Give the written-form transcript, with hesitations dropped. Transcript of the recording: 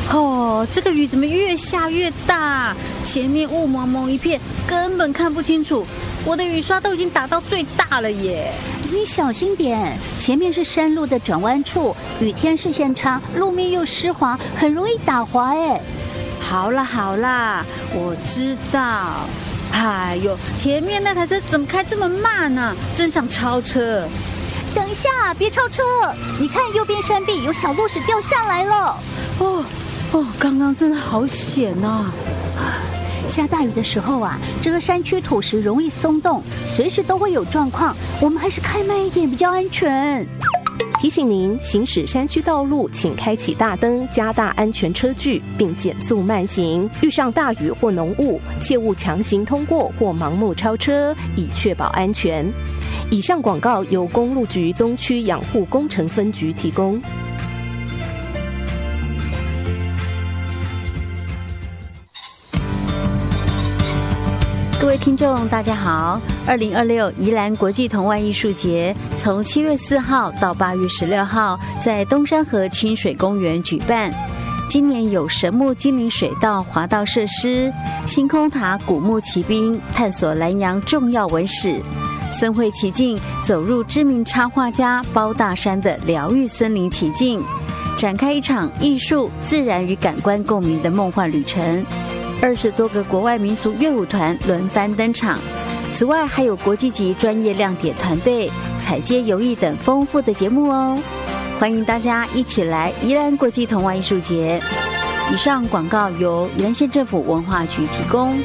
哦，这个雨怎么越下越大？前面雾蒙蒙一片，根本看不清楚。我的雨刷都已经打到最大了耶！ 你小心点，前面是山路的转弯处，雨天视线差，路面又湿滑，很容易打滑哎。 好啦，我知道。哎呦，前面那台车怎么开这么慢呢？真想超车！ 等一下，别超车！你看右边山壁有小路石掉下来了。 刚刚真的好险啊！ 下大雨的时候啊，这个山区土石容易松动，随时都会有状况，我们还是开慢一点比较安全。 提醒您，行驶山区道路，请开启大灯，加大安全车距，并减速慢行。遇上大雨或浓雾，切勿强行通过或盲目超车，以确保安全。以上广告由公路局东区养护工程分局提供。 各位听众大家好，2026宜兰国际童玩艺术节从7月4号到8月16号在东山河清水公园举办。今年有神木精灵水道滑道设施、星空塔古木骑兵探索南洋重要文史，森会奇境走入知名插画家包大山的疗愈森林奇境，展开一场艺术、自然与感官共鸣的梦幻旅程。20多个国外民俗乐舞团轮番登场，此外还有国际级专业亮点团队、踩街游艺等丰富的节目哦。欢迎大家一起来宜兰国际童玩艺术节。以上广告由宜兰县政府文化局提供。